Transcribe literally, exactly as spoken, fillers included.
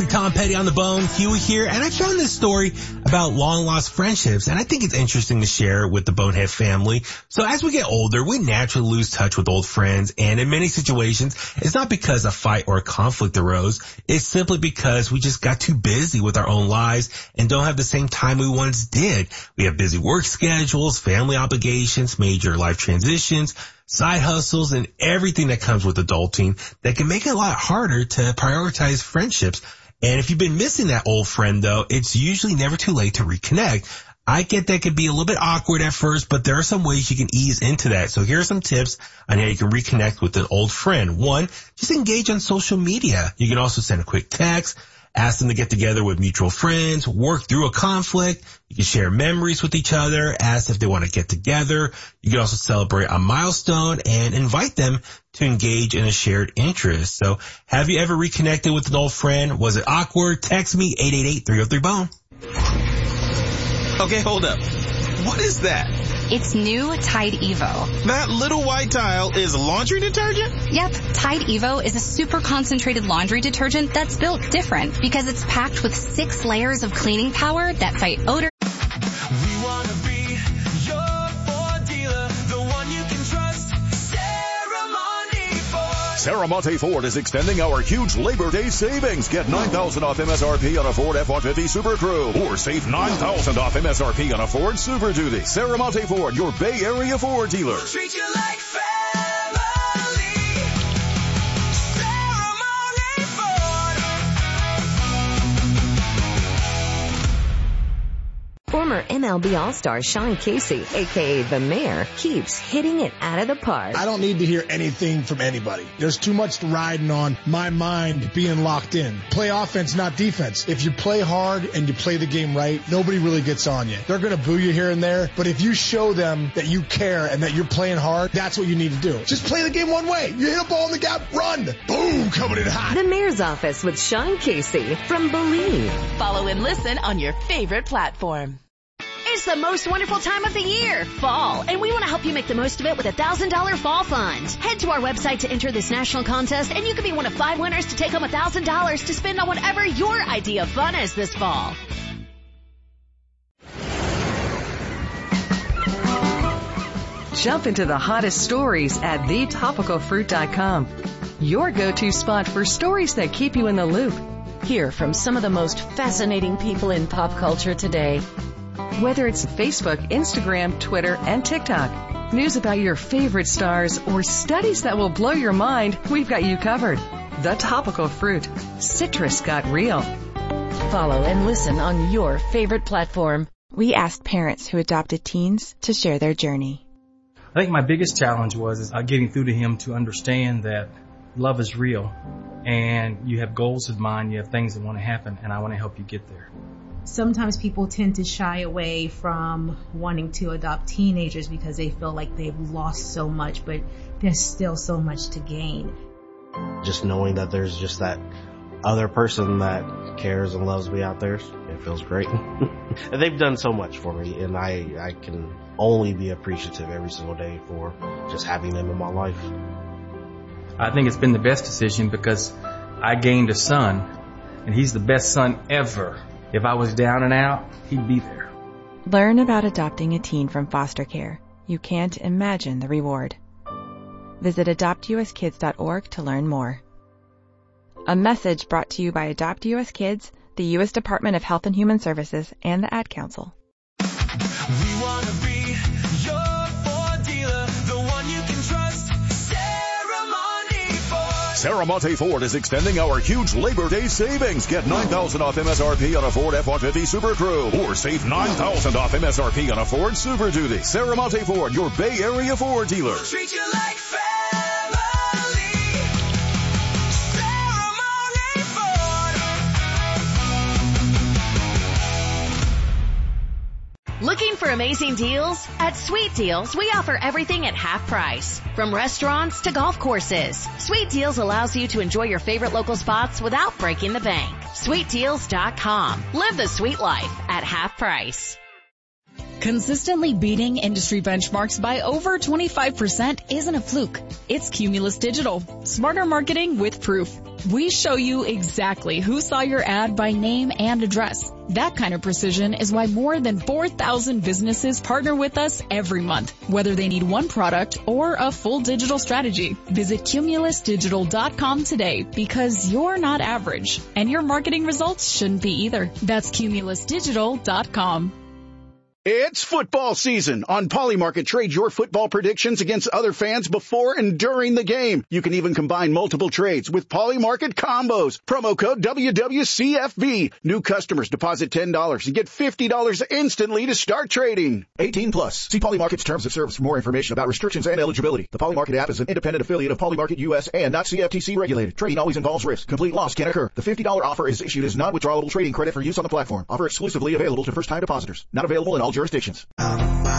Classic Tom Petty on the bone, Huey here, and I found this story about long-lost friendships, and I think it's interesting to share with the Bonehead family. So as we get older, we naturally lose touch with old friends, and in many situations, it's not because a fight or a conflict arose. It's simply because we just got too busy with our own lives and don't have the same time we once did. We have busy work schedules, family obligations, major life transitions, side hustles, and everything that comes with adulting that can make it a lot harder to prioritize friendships. And if you've been missing that old friend, though, it's usually never too late to reconnect. I get that could be a little bit awkward at first, but there are some ways you can ease into that. So here are some tips on how you can reconnect with an old friend. One, just engage on social media. You can also send a quick text, ask them to get together with mutual friends, work through a conflict. You can share memories with each other, ask if they want to get together. You can also celebrate a milestone and invite them to engage in a shared interest. So have you ever reconnected with an old friend? Was it awkward? Text me eight eight eight, three oh three, bone. Okay, hold up. What is that? It's new Tide Evo. That little white tile is laundry detergent? Yep, Tide Evo is a super concentrated laundry detergent that's built different because it's packed with six layers of cleaning power that fight odor. We want to be your Ford dealer, the one you can trust. Saramonte Ford. Saramonte Ford is extending our huge Labor Day savings. Get nine thousand dollars off M S R P on a Ford F one fifty Super Crew, or save nine thousand dollars off M S R P on a Ford Super Duty. Saramonte Ford, your Bay Area Ford dealer. We'll treat you like family. Saramonte Ford. Former M L B All-Star Sean Casey, a k a. The Mayor, keeps hitting it out of the park. I don't need to hear anything from anybody. There's too much riding on my mind being locked in. Play offense, not defense. If you play hard and you play the game right, nobody really gets on you. They're going to boo you here and there, but if you show them that you care and that you're playing hard, that's what you need to do. Just play the game one way. You hit a ball in the gap, run. Boom, coming in hot. The Mayor's Office with Sean Casey from Believe. Follow and listen on your favorite platform. It's the most wonderful time of the year, fall, and we want to help you make the most of it with a one thousand dollars fall fund. Head to our website to enter this national contest, and you could be one of five winners to take home one thousand dollars to spend on whatever your idea of fun is this fall. Jump into the hottest stories at the topical fruit dot com. Your go-to spot for stories that keep you in the loop. Hear from some of the most fascinating people in pop culture today. Whether it's Facebook, Instagram, Twitter, and TikTok, news about your favorite stars, or studies that will blow your mind, we've got you covered. The Topical Fruit. Citrus got real. Follow and listen on your favorite platform. We asked parents who adopted teens to share their journey. I think my biggest challenge was is uh, getting through to him to understand that love is real, and you have goals in mind, you have things that want to happen, and I want to help you get there. Sometimes people tend to shy away from wanting to adopt teenagers because they feel like they've lost so much, but there's still so much to gain. Just knowing that there's just that other person that cares and loves me out there, it feels great. And they've done so much for me, and I, I can only be appreciative every single day for just having them in my life. I think it's been the best decision because I gained a son, and he's the best son ever. If I was down and out, he'd be there. Learn about adopting a teen from foster care. You can't imagine the reward. Visit adopt u s kids dot org to learn more. A message brought to you by Adopt U S Kids, the U S Department of Health and Human Services, and the Ad Council. We want to be your Ford dealer, the one you can trust. Saramonte Ford. Saramonte Ford is extending our huge Labor Day savings. Get nine thousand dollars off M S R P on a Ford F one fifty Super Crew, or save nine thousand dollars off M S R P on a Ford Super Duty. Saramonte Ford, your Bay Area Ford dealer. We'll treat you like family. Saramonte Ford. Looking for amazing deals? At Sweet Deals, we offer everything at half price. From restaurants to golf courses, Sweet Deals allows you to enjoy your favorite local spots without breaking the bank. sweet deals dot com. Live the sweet life at half price. Consistently beating industry benchmarks by over twenty-five percent isn't a fluke. It's Cumulus Digital. Smarter marketing with proof. We show you exactly who saw your ad by name and address. That kind of precision is why more than four thousand businesses partner with us every month, whether they need one product or a full digital strategy. Visit cumulus digital dot com today because you're not average, and your marketing results shouldn't be either. That's cumulus digital dot com. It's football season. On Polymarket, trade your football predictions against other fans before and during the game. You can even combine multiple trades with Polymarket combos. Promo code W W C F B. New customers deposit ten dollars and get fifty dollars instantly to start trading. eighteen plus. See Polymarket's terms of service for more information about restrictions and eligibility. The Polymarket app is an independent affiliate of Polymarket U S and not C F T C regulated. Trading always involves risk. Complete loss can occur. The fifty dollars offer is issued as non-withdrawable trading credit for use on the platform. Offer exclusively available to first-time depositors. Not available in all jurisdictions.